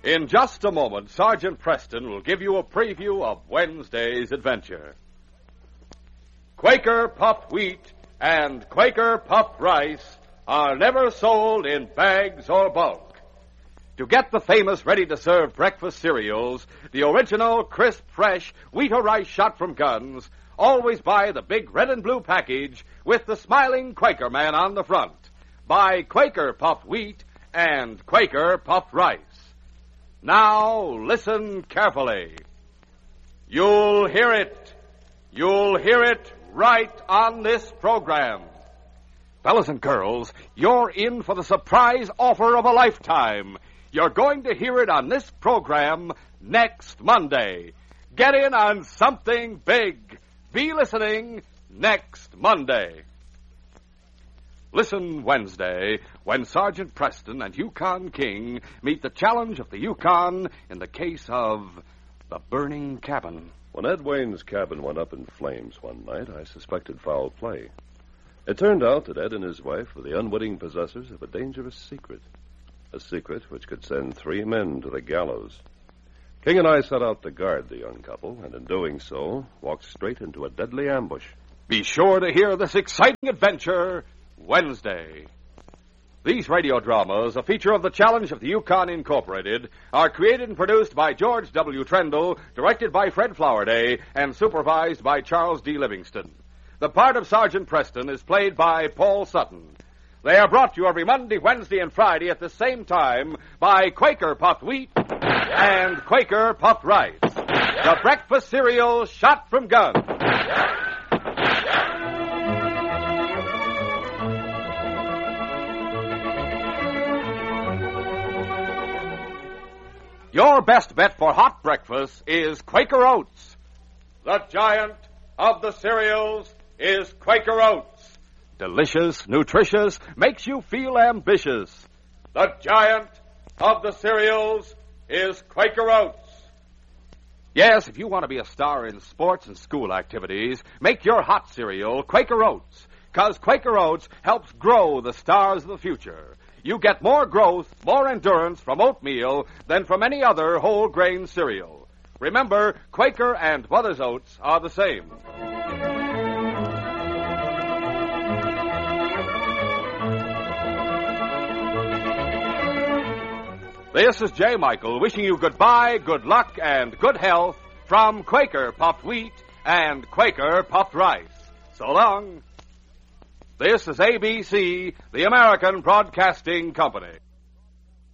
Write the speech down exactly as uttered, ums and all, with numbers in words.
In just a moment, Sergeant Preston will give you a preview of Wednesday's adventure. Quaker puffed wheat and Quaker puffed rice are never sold in bags or bulk. To get the famous ready-to-serve breakfast cereals, the original, crisp, fresh wheat or rice shot from guns, always buy the big red and blue package with the smiling Quaker man on the front. Buy Quaker puffed wheat and Quaker puffed rice. Now, listen carefully. You'll hear it. You'll hear it right on this program. Fellas and girls, you're in for the surprise offer of a lifetime. You're going to hear it on this program next Monday. Get in on something big. Be listening next Monday. Listen Wednesday when Sergeant Preston and Yukon King meet the challenge of the Yukon in the case of the burning cabin. When Ed Wayne's cabin went up in flames one night, I suspected foul play. It turned out that Ed and his wife were the unwitting possessors of a dangerous secret. A secret which could send three men to the gallows. King and I set out to guard the young couple, and in doing so, walked straight into a deadly ambush. Be sure to hear this exciting adventure Wednesday. These radio dramas, a feature of the Challenge of the Yukon Incorporated, are created and produced by George W. Trendle, directed by Fred Flowerday, and supervised by Charles D. Livingston. The part of Sergeant Preston is played by Paul Sutton. They are brought to you every Monday, Wednesday, and Friday at the same time by Quaker puffed wheat and Quaker puffed rice. The breakfast cereal shot from guns. Your best bet for hot breakfast is Quaker Oats. The giant of the cereals is Quaker Oats. Delicious, nutritious, makes you feel ambitious. The giant of the cereals is Quaker Oats. Yes, if you want to be a star in sports and school activities, make your hot cereal Quaker Oats, because Quaker Oats helps grow the stars of the future. You get more growth, more endurance from oatmeal than from any other whole grain cereal. Remember, Quaker and Mother's Oats are the same. This is J. Michael wishing you goodbye, good luck, and good health from Quaker puffed wheat and Quaker puffed rice. So long. This is A B C, the American Broadcasting Company.